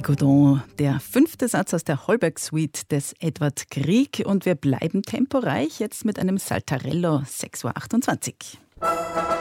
Godon, der 5. Satz aus der Holberg-Suite des Edward Grieg. Und wir bleiben temporeich, jetzt mit einem Saltarello 6:28 Uhr.